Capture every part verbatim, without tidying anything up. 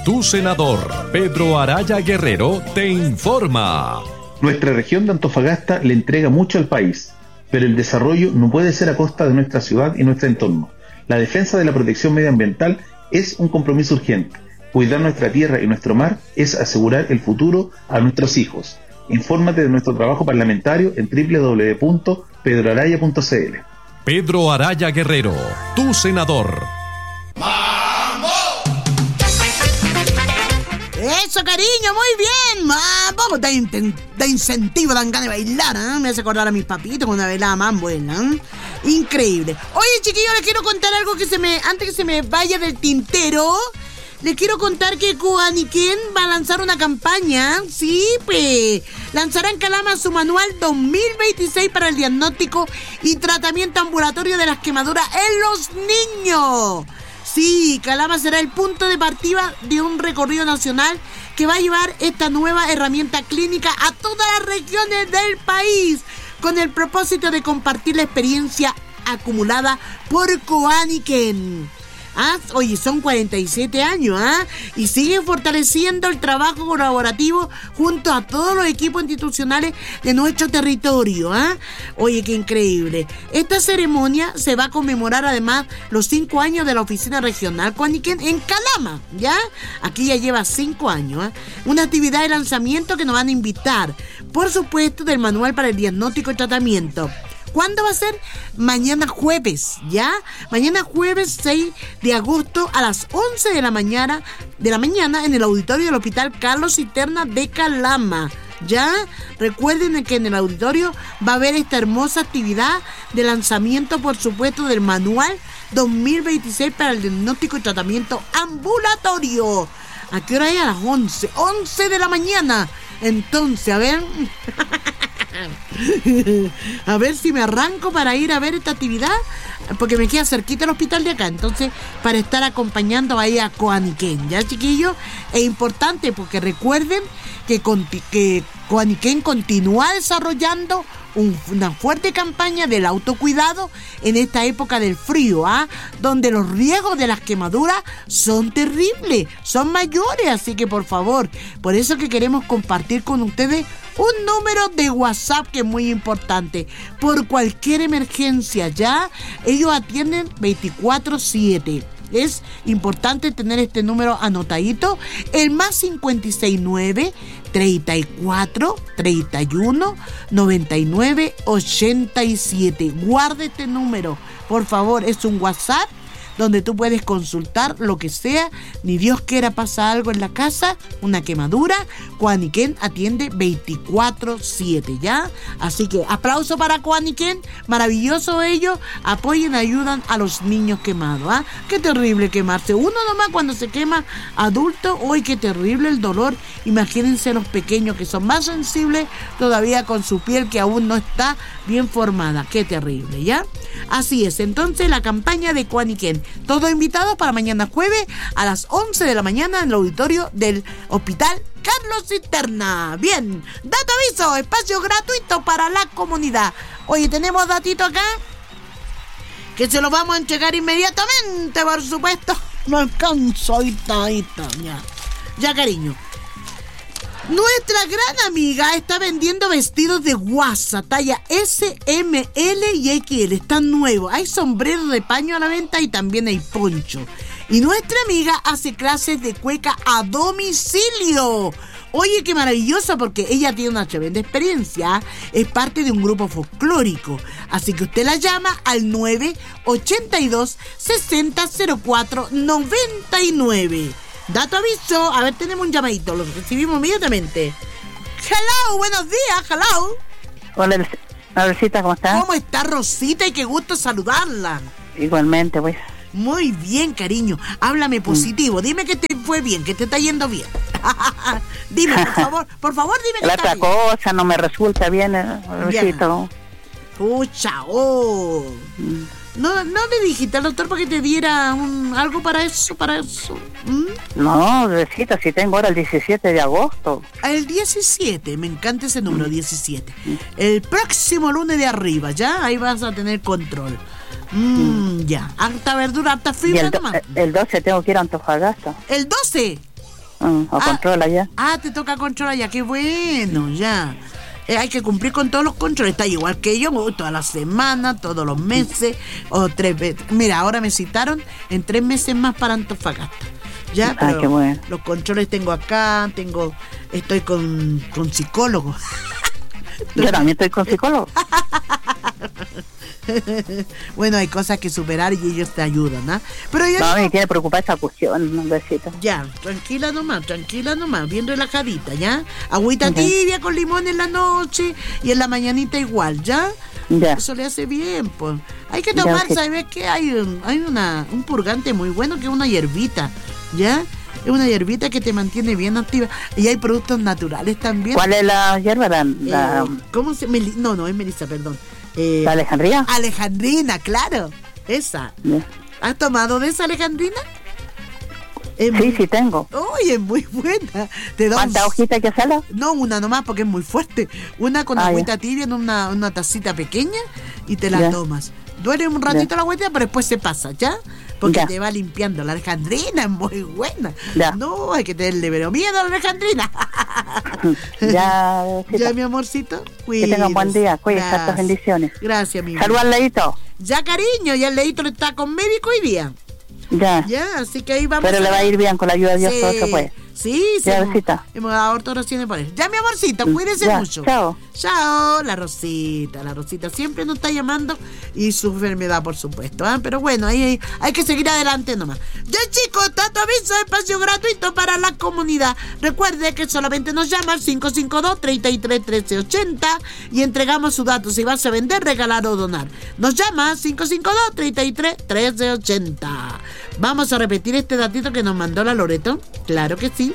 Tu senador, Pedro Araya Guerrero, te informa. Nuestra región de Antofagasta le entrega mucho al país, pero el desarrollo no puede ser a costa de nuestra ciudad y nuestro entorno. La defensa de la protección medioambiental es un compromiso urgente. Cuidar nuestra tierra y nuestro mar es asegurar el futuro a nuestros hijos. Infórmate de nuestro trabajo parlamentario en doble u doble u doble u punto pedro araya punto c l. Pedro Araya Guerrero, tu senador. Eso, cariño, muy bien. Mambo, da, in- da incentivo, dan ganas de bailar, ¿eh? Me hace acordar a mis papitos cuando bailaba mambo, ¿eh? Increíble. Oye, chiquillos, les quiero contar algo que se me... Antes que se me vaya del tintero, les quiero contar que Coaniquén va a lanzar una campaña. Sí, pues. Lanzará en Calama su manual dos mil veintiséis para el diagnóstico y tratamiento ambulatorio de las quemaduras en los niños. Sí, Calama será el punto de partida de un recorrido nacional que va a llevar esta nueva herramienta clínica a todas las regiones del país, con el propósito de compartir la experiencia acumulada por Coaniquén. Ah, oye, son cuarenta y siete años, ¿ah? Y siguen fortaleciendo el trabajo colaborativo junto a todos los equipos institucionales de nuestro territorio, ¿ah? Oye, qué increíble. Esta ceremonia se va a conmemorar además los cinco años de la oficina regional Coaniquén en Calama, ¿ya? Aquí ya lleva cinco años, ¿ah? Una actividad de lanzamiento que nos van a invitar, por supuesto, del manual para el diagnóstico y tratamiento. ¿Cuándo va a ser? Mañana jueves, ¿ya? Mañana jueves seis de agosto a las once de la mañana, de la mañana en el auditorio del Hospital Carlos Cisterna de Calama, ¿ya? Recuerden que en el auditorio va a haber esta hermosa actividad de lanzamiento, por supuesto, del manual dos mil veintiséis para el diagnóstico y tratamiento ambulatorio. ¿A qué hora es? A las once. once de la mañana. Entonces, a ver... a ver si me arranco para ir a ver esta actividad, porque me queda cerquita el hospital de acá, entonces para estar acompañando ahí a Coaniquén, ¿ya, chiquillos? Es importante porque recuerden que, conti- que Coaniquén continúa desarrollando un, una fuerte campaña del autocuidado en esta época del frío, ¿ah? Donde los riesgos de las quemaduras son terribles, son mayores, así que por favor, por eso que queremos compartir con ustedes un número de WhatsApp que es muy importante. Por cualquier emergencia, ¿ya? Ellos atienden veinticuatro siete. Es importante tener este número anotadito. El más cincuenta y seis nueve, treinta y cuatro, treinta y uno, noventa y nueve, ochenta y siete. Guarde este número, por favor. Es un WhatsApp donde tú puedes consultar lo que sea, ni Dios quiera pasa algo en la casa, una quemadura, Coaniquén atiende veinticuatro siete, ¿ya? Así que aplauso para Coaniquén, maravilloso ellos, apoyen, ayudan a los niños quemados, ¿ah? Qué terrible quemarse, uno nomás cuando se quema adulto, uy, qué terrible el dolor, imagínense los pequeños que son más sensibles todavía con su piel que aún no está bien formada, qué terrible, ¿ya? Así es, entonces la campaña de Coaniquén, todos invitados para mañana jueves a las once de la mañana en el auditorio del Hospital Carlos Cisterna. Bien, dato aviso, espacio gratuito para la comunidad. Oye, tenemos datito acá que se lo vamos a entregar inmediatamente, por supuesto. No alcanzo, ahí está, ahí está, ya. Ya, cariño. Nuestra gran amiga está vendiendo vestidos de guasa, talla S, M, L y X L. Están nuevos. Hay sombreros de paño a la venta y también hay poncho. Y nuestra amiga hace clases de cueca a domicilio. Oye, qué maravilloso, porque ella tiene una tremenda experiencia. Es parte de un grupo folclórico. Así que usted la llama al nueve ochenta y dos, sesenta, cero cuatro, noventa y nueve. Dato aviso, a ver, tenemos un llamadito, lo recibimos inmediatamente. Hello, buenos días, hello. Hola, Rosita, ¿cómo estás? ¿Cómo está Rosita? Y qué gusto saludarla. Igualmente, pues. Muy bien, cariño, háblame positivo, mm. Dime que te fue bien, que te está yendo bien. Dime, por favor, por favor, dime que la está otra bien. Cosa no me resulta bien, Rosita. Pucha, oh. Mm. ¿No, no le dijiste al doctor para que te diera un, algo para eso, para eso? ¿Mm? No, Rosita, si tengo ahora el diecisiete de agosto. El diecisiete, me encanta ese número, diecisiete. El próximo lunes de arriba, ¿ya? Ahí vas a tener control. Mm, ya, harta verdura, harta fibra, el, do- nomás. el doce tengo que ir a Antofagasta. ¿El doce? Mm, o Ah. controla ya. Ah, te toca controlar ya, qué bueno, ya. Eh, hay que cumplir con todos los controles. Está igual que yo, voy todas las semanas, todos los meses, o tres veces. Mira, ahora me citaron en tres meses más para Antofagasta. Ya, Ah, pero qué bueno. los controles tengo acá, tengo, estoy con, con psicólogo. Yo también estoy con psicólogo. Bueno, hay cosas que superar y ellos te ayudan, ¿ah? Pero yo No, me tiene preocupada esa cuestión, un besito. ya, tranquila nomás, tranquila nomás, bien relajadita, ¿ya? Agüita Ujú. tibia con limón en la noche y en la mañanita igual, ¿ya? Ya. Eso le hace bien, pues. Hay que Ya, tomar, sí. ¿sabes qué? Hay, un, hay una, un purgante muy bueno que es una hierbita, ¿ya? Es una hierbita que te mantiene bien activa. Y hay productos naturales también. ¿Cuál es la hierba? La, la, Eh, ¿Cómo se Meli- No, no, es Melissa, perdón. Eh, la Alejandría. Alejandrina, claro. Esa. Ya. ¿Has tomado de esa Alejandrina? Es Sí, muy- sí tengo. Uy, es muy buena. Te da un- ¿Cuántas hojitas hay que hacerla? No, una nomás porque es muy fuerte. Una con Ah, agüita tibia en una, una tacita pequeña y te la Ya. tomas. Duele un ratito Ya. la agüita, pero después se pasa, ¿ya? Porque Ya. te va limpiando. La Alejandrina es muy buena. Ya. No, hay que tenerle pero miedo a la Alejandrina. Ya, besito. Ya, mi amorcito. Que tenga un buen cuídese. día. Cuídese, Gracias. hartas bendiciones. Gracias, mi vida. Saludos al leíto. Ya, cariño, ya el leíto está con médico hoy día. Ya. Ya, así que ahí vamos. Pero le va a ir bien con la ayuda de Dios, Sí, todo se puede. sí, sí. Ya, hemos- besita. Hemos dado ortodoxia por él. Ya, mi amorcito, Mm, cuídese ya, mucho. chao. Chao, la Rosita. La Rosita siempre nos está llamando y su enfermedad, por supuesto. ¿ah? Pero bueno, ahí hay, hay que seguir adelante nomás. Ya, chicos, tanto aviso, espacio gratuito para la comunidad. Recuerde que solamente nos llama al cinco cinco dos, tres tres, uno tres ocho cero y entregamos sus datos si vas a vender, regalar o donar. Nos llama cinco cinco dos, tres tres, uno tres ocho cero. Vamos a repetir este datito que nos mandó la Loreto. Claro que sí.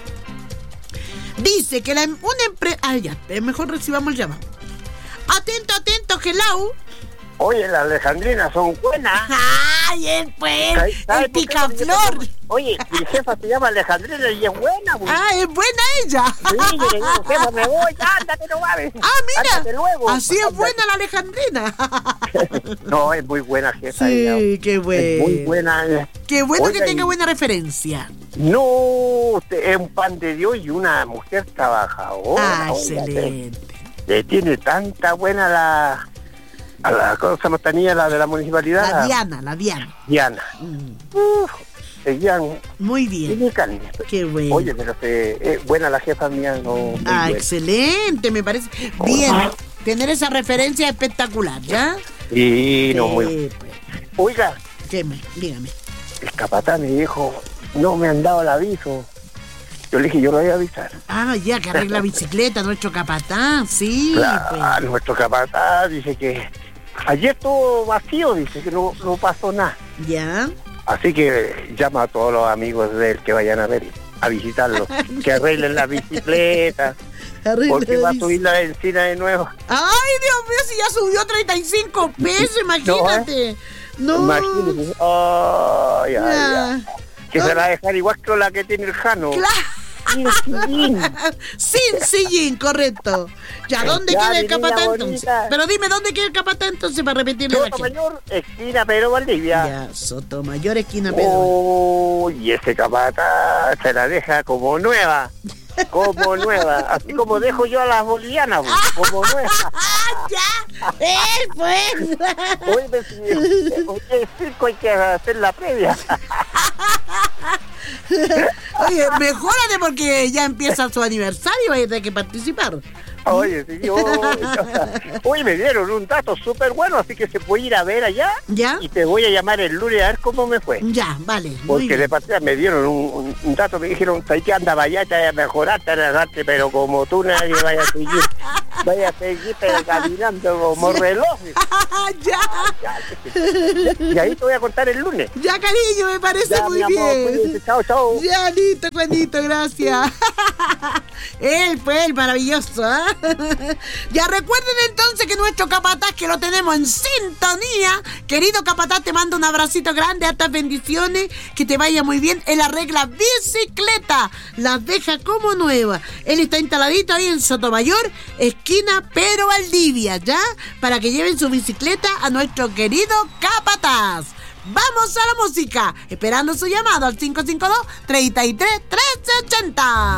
Dice que la, una empresa... Ah, ya, eh, mejor recibamos el llamado. Atento, atento, hello. Oye, las alejandrinas son buenas. Ay, el pues, ¿Sabes el por qué? picaflor. Porque yo tengo- Oye, mi jefa se llama Alejandrina y es buena. güey. Ah, es buena ella. Sí, yo le digo, jefa, me voy, ándate, no mames. Ah, Ándate mira, luego. así es Ándate. buena la Alejandrina. No, es muy buena jefa ella. Sí, qué bueno. Es muy buena. eh. Qué bueno Oiga, que tenga y- buena referencia. No, usted es un pan de Dios y una mujer trabajadora. Ah, oiga, excelente. Le, le tiene tanta buena la... A la cosa más tenía la de la municipalidad. La Diana, la Diana. Diana. Mm, Uf, seguían... muy bien. Tiene carne. Qué bueno. Oye, pero se, es buena la jefa mía, no. muy Ah, buena. excelente, me parece. Bien, tener esa referencia es espectacular, ¿ya? Sí, no, Sí, muy. pues. Oiga, ¿Qué me? Dígame. el capatán me dijo, no me han dado el aviso. Yo le dije, yo lo voy a avisar. Ah, ya, que arregla bicicleta, nuestro capatán, sí, Claro, nuestro capatán dice que ayer estuvo vacío, dice que no, no pasó nada. pues. Ya. Así que llama a todos los amigos de él que vayan a ver, a visitarlo, que arreglen la bicicleta, Arregla porque va a bici. subir la benzina de nuevo. Ay, Dios mío, si ya subió treinta y cinco pesos, imagínate. No. Imagínense. Ay, ay, Ya. ay. Que se la va a dejar igual que la que tiene el Jano. Claro. Sin sillín. Sin sillín, correcto. Ya, ¿dónde Ya, queda el mi niña capatán bonita. entonces? Pero dime, ¿dónde queda el capatán entonces para repetirle a la Soto gente? Mayor, esquina Pedro Valdivia. Ya, Sotomayor, esquina Pedro. Oh, y ese capataz se la deja como nueva. Como nueva. Así como dejo yo a las bolivianas, pues, como nueva. ¡Ah, ya! ¡Él, pues! Oye, pues, eh, oye, el circo hay que hacer la previa. Oye, mejórate porque ya empieza su aniversario y vas a tener que participar. Oye, sí, yo, oye, me dieron un dato súper bueno, así que se puede ir a ver allá. ¿Ya? Y te voy a llamar el lunes a ver cómo me fue. Ya, vale. Muy Porque bien. de partida me dieron un, un- un dato, me dijeron, ¿sabes qué? Anda para allá, te vaya a mejorar, te vaya a darte, pero como tú nadie vaya a seguir, vaya a seguir pero caminando como reloj. ya, Y ahí te voy a contar el lunes. ya, cariño, me parece Ya, muy mi amor, bien. cuídate, chao, chao. Ya, listo, Juanito, gracias. Él, pues, el maravilloso, ¿ah? Ya recuerden entonces que nuestro capataz, que lo tenemos en sintonía. Querido capataz, te mando un abracito grande, hartas bendiciones, que te vaya muy bien. Él arregla bicicleta, las deja como nueva. Él está instaladito ahí en Sotomayor, esquina Pedro Valdivia, ¿ya? Para que lleven su bicicleta a nuestro querido capataz. Vamos a la música, esperando su llamado al cinco cinco dos, tres tres, uno tres ochenta.